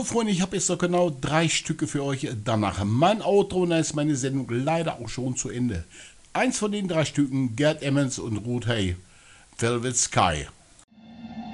Freunde, ich habe jetzt noch genau 3 Stücke für euch danach. Mein Outro, und dann ist meine Sendung leider auch schon zu Ende. Eins von den 3 Stücken, Gerd Emmons und Ruth Hay, Velvet Sky.